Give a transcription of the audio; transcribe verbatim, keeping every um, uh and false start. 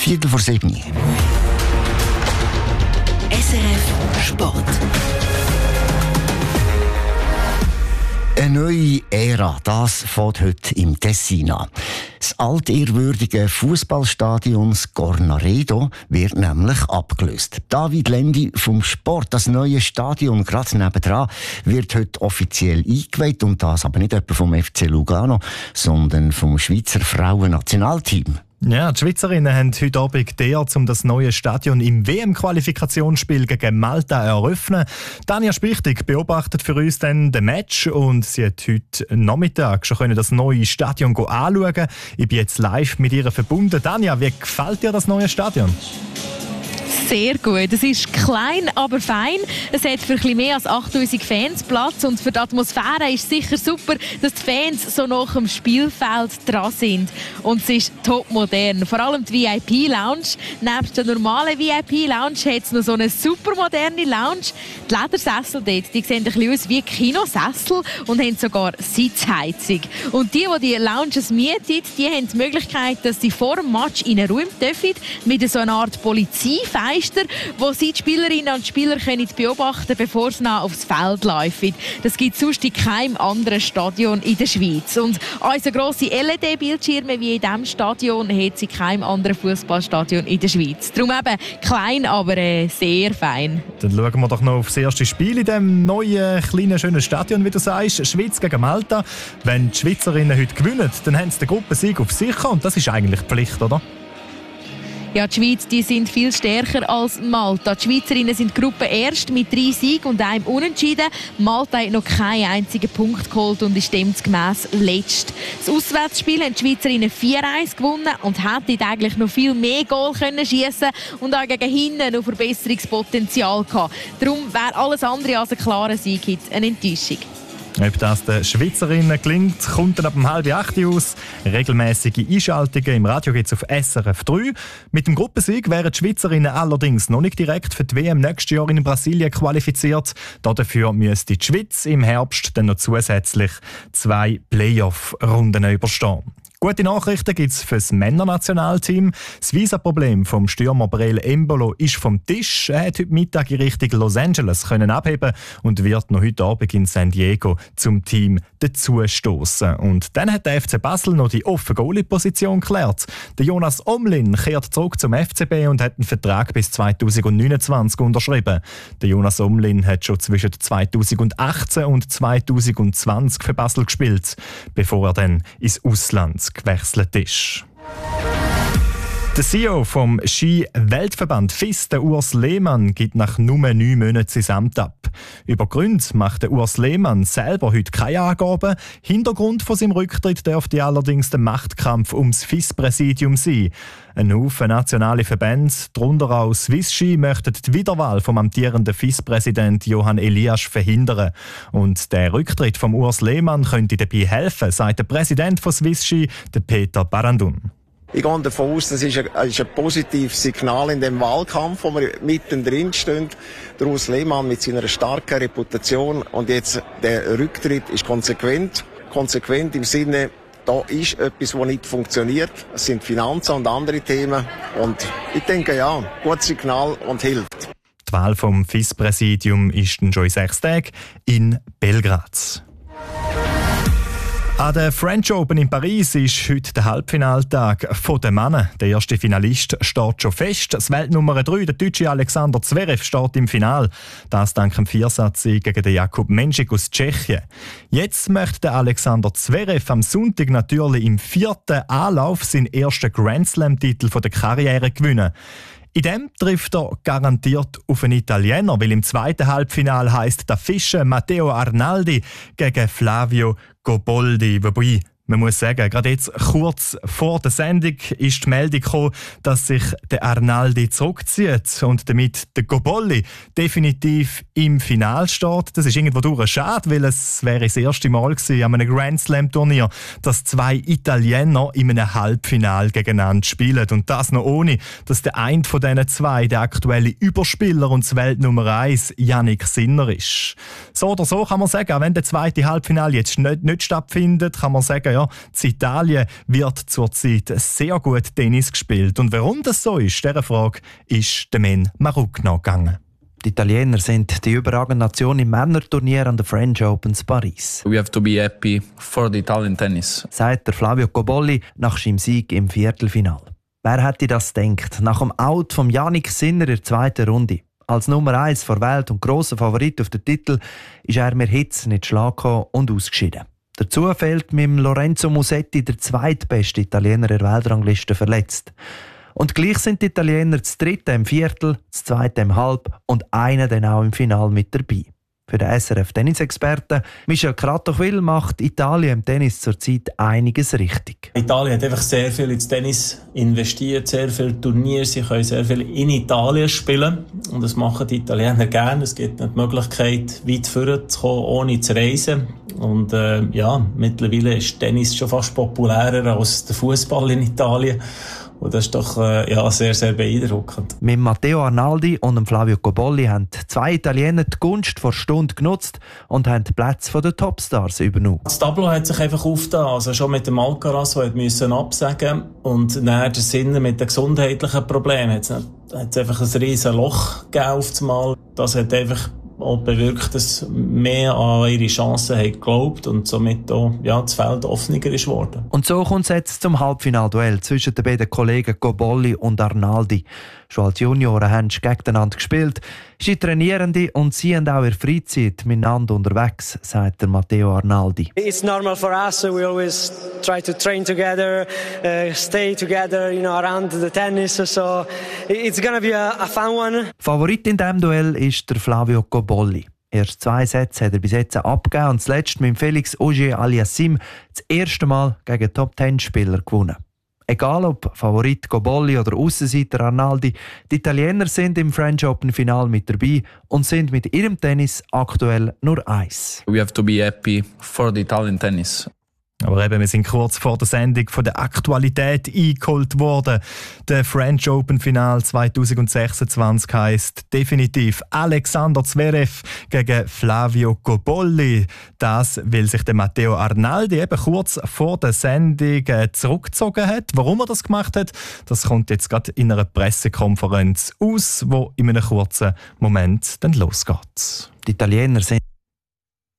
Viertel vor sieben. S R F Sport. Eine neue Ära, das fängt heute im Tessin an. Das altehrwürdige Fußballstadion Scornaredo wird nämlich abgelöst. David Lendi vom Sport, das neue Stadion gerade nebendran, wird heute offiziell eingeweiht. Und das aber nicht etwa vom F C Lugano, sondern vom Schweizer Frauennationalteam. Ja, die Schweizerinnen haben heute Abend der, um das neue Stadion im W M-Qualifikationsspiel gegen Malta zu eröffnen. Tanja Spichtig beobachtet für uns dann den Match und sie hat heute Nachmittag schon können das neue Stadion anschauen. Ich bin jetzt live mit ihr verbunden. Tanja, wie gefällt dir das neue Stadion? Sehr gut. Es ist klein, aber fein. Es hat für ein bisschen mehr als achttausend Fans Platz und für die Atmosphäre ist es sicher super, dass die Fans so nach dem Spielfeld dran sind. Und es ist top modern. Vor allem die V I P-Lounge. Neben der normalen V I P-Lounge hat es noch so eine super moderne Lounge. Die Ledersessel dort, die sehen ein bisschen aus wie Kinosessel und haben sogar Sitzheizung. Und die, die die Lounges mieten, die haben die Möglichkeit, dass sie vor dem Match in einen Raum dürfen mit so einer Art Polizeifeister, wo sie die Spielerinnen und Spieler können beobachten können, bevor sie nach aufs Feld laufen. Das gibt es sonst in keinem anderen Stadion in der Schweiz. Und unsere grosse L E D-Bildschirme wie in diesem Stadion hat sie in keinem anderen Fußballstadion in der Schweiz. Darum eben klein, aber äh, sehr fein. Dann schauen wir doch noch auf das erste Spiel in diesem neuen, kleinen, schönen Stadion, wie du sagst. Schweiz gegen Malta. Wenn die Schweizerinnen heute gewinnen, dann haben sie den Gruppensieg auf sicher. Und das ist eigentlich die Pflicht, oder? Ja, die Schweiz, die sind viel stärker als Malta. Die Schweizerinnen sind Gruppe erst mit drei Siegen und einem Unentschieden. Malta hat noch keinen einzigen Punkt geholt und ist demgemäss letzt. Das Auswärtsspiel haben die Schweizerinnen vier eins gewonnen und hätten eigentlich noch viel mehr Goal können schiessen und auch gegen hinten noch Verbesserungspotenzial gehabt. Darum wäre alles andere als ein klarer Sieg heute eine Enttäuschung. Ob das den Schweizerinnen gelingt, kommt dann ab um halb acht aus. Regelmäßige Einschaltungen im Radio gibt es auf S R F drei. Mit dem Gruppensieg wären die Schweizerinnen allerdings noch nicht direkt für die W M nächstes Jahr in Brasilien qualifiziert. Dafür müsste die Schweiz im Herbst dann noch zusätzlich zwei Playoff-Runden überstehen. Gute Nachrichten gibt es für das Männernationalteam. Das Visa-Problem vom Stürmer Breel Embolo ist vom Tisch. Er hat heute Mittag in Richtung Los Angeles können abheben und wird noch heute Abend in San Diego zum Team dazustoßen. Und dann hat der F C Basel noch die offene Goalie-Position geklärt. Der Jonas Omlin kehrt zurück zum F C B und hat einen Vertrag bis zweitausendneunundzwanzig unterschrieben. Der Jonas Omlin hat schon zwischen zweitausendachtzehn und zweitausendzwanzig für Basel gespielt, bevor er dann ins Ausland gewechselt ist. Der C E O vom Ski-Weltverband F I S, der Urs Lehmann, gibt nach nur neun Monaten sein Amt ab. Über Gründe macht der Urs Lehmann selber heute keine Angaben. Hintergrund von seinem Rücktritt dürfte allerdings der Machtkampf ums F I S-Präsidium sein. Ein Haufen nationale Verbände, darunter auch Swiss Ski, möchten die Wiederwahl vom amtierenden F I S-Präsident Johann Eliasch verhindern. Und der Rücktritt vom Urs Lehmann könnte dabei helfen, sagt der Präsident von Swiss Ski, der Peter Barandun. Ich gehe davon aus, das ist ein, ist ein positives Signal in dem Wahlkampf, wo wir mittendrin stehen. Der Urs Lehmann mit seiner starken Reputation und jetzt der Rücktritt ist konsequent. Konsequent im Sinne, da ist etwas, das nicht funktioniert. Es sind Finanzen und andere Themen. Und ich denke, ja, gutes Signal und hilft. Die Wahl vom F I S-Präsidium ist dann schon in sechs Tagen in Belgrad. An der French Open in Paris ist heute der Halbfinaltag der Männer. Der erste Finalist steht schon fest. Das Weltnummer drei, der deutsche Alexander Zverev, steht im Finale. Das dank dem Viersatz-Sieg gegen den Jakub Menšik aus Tschechien. Jetzt möchte der Alexander Zverev am Sonntag natürlich im vierten Anlauf seinen ersten Grand Slam-Titel der Karriere gewinnen. In dem trifft er garantiert auf einen Italiener, weil im zweiten Halbfinale heisst der Fischer Matteo Arnaldi gegen Flavio Goboldi. Wobei, man muss sagen, gerade jetzt kurz vor der Sendung ist die Meldung gekommen, dass sich der Arnaldi zurückzieht und damit der Goboldi definitiv im Finale steht. Das ist irgendwo durch schade, weil es wäre das erste Mal gewesen an einem Grand Slam Turnier, dass zwei Italiener in einem Halbfinale gegeneinander spielen. Und das noch ohne, dass der eine von diesen zwei der aktuelle Überspieler und das Weltnummer eins Jannik Sinner ist. So oder so kann man sagen, auch wenn der zweite Halbfinale jetzt nicht, nicht stattfindet, kann man sagen, ja, in Italien wird zurzeit sehr gut Tennis gespielt. Und warum das so ist, dieser Frage ist der Men Maruk nachgegangen. Die Italiener sind die überragende Nation im Männerturnier an der French Open in Paris. We have to be happy for the Italian tennis. Sagt der Flavio Cobolli nach seinem Sieg im Viertelfinal. Wer hätte das gedacht? Nach dem Out von Jannik Sinner in der zweiten Runde. Als Nummer eins vor Welt und grosser Favorit auf den Titel ist er mit Hitz nicht schlagen und ausgeschieden. Dazu fehlt mit Lorenzo Musetti der zweitbeste Italiener der Weltrangliste verletzt. Und gleich sind die Italiener das dritte im Viertel, das zweite im Halb und einer dann auch im Finale mit dabei. Für den S R F-Tennisexperten Michel Kratochwil macht Italien im Tennis zurzeit einiges richtig. Italien hat einfach sehr viel ins Tennis investiert, sehr viele Turniere, sie können sehr viel in Italien spielen und das machen die Italiener gerne. Es gibt die Möglichkeit, weit vorne zu kommen, ohne zu reisen. Und äh, ja, mittlerweile ist Tennis schon fast populärer als der Fußball in Italien. Und das ist doch äh, ja, sehr, sehr beeindruckend. Mit Matteo Arnaldi und Flavio Cobolli haben zwei Italiener die Gunst vor Stunde genutzt und haben die Plätze der Topstars übernommen. Das Tableau hat sich einfach aufgetan. Also schon mit dem Alcaraz, der musste absagen und dann der Sinner mit den gesundheitlichen Problemen. Hat es einfach ein riesen Loch gegeben auf das Mal. Das hat einfach auch bewirkt, dass mehr an ihre Chancen haben geglaubt und somit auch, ja, das Feld offener ist geworden. Und so kommt es jetzt zum Halbfinalduell zwischen den beiden Kollegen Cobolli und Arnaldi. Schon als Junioren haben sie gegeneinander gespielt. Sie Trainierende und sie sind auch in der Freizeit miteinander unterwegs, sagt der Matteo Arnaldi. It's normal for us. We always try to train together, uh, stay together, you know, around the tennis. So it's gonna be a, a fun one. Favorit in diesem Duell ist der Flavio Cobolli. Erst zwei Sätze hat er bis jetzt abgegeben und zuletzt mit Felix Auger-Aliassime das erste Mal gegen Top-Ten-Spieler gewonnen. Egal ob Favorit Cobolli oder Aussenseiter Arnaldi, die Italiener sind im French Open Final mit dabei und sind mit ihrem Tennis aktuell nur eins. We have to be happy for the Italian tennis. Aber eben, wir sind kurz vor der Sendung von der Aktualität eingeholt worden. Der French Open Final zwanzig sechsundzwanzig heisst definitiv Alexander Zverev gegen Flavio Cobolli. Das, weil sich der Matteo Arnaldi eben kurz vor der Sendung zurückgezogen hat. Warum er das gemacht hat, das kommt jetzt gerade in einer Pressekonferenz aus, wo in einem kurzen Moment dann losgeht. Die Italiener sind